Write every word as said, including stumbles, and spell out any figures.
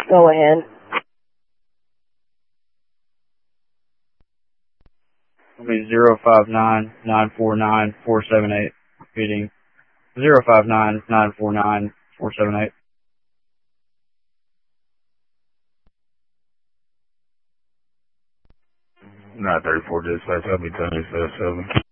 Go ahead. I mean zero five nine nine four nine four seven eight. Repeating zero five nine nine four nine four seven eight. nine thirty-four dispatch, I'll be ten seven.